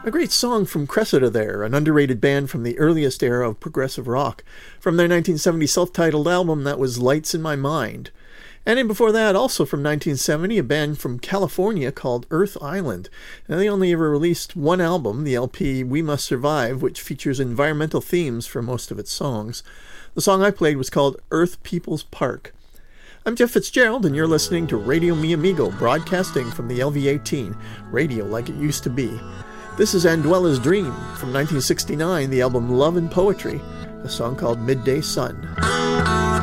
A great song from Cressida there, an underrated band from the earliest era of progressive rock, from their 1970 self-titled album that was Lights in My Mind. And in before that, also from 1970, a band from California called Earth Island. And they only ever released one album, the LP We Must Survive, which features environmental themes for most of its songs. The song I played was called Earth People's Park. I'm Jeff Fitzgerald, and you're listening to Radio Mi Amigo, broadcasting from the LV-18, radio like it used to be. This is Anduela's Dream from 1969, the album Love and Poetry, a song called Midday Sun.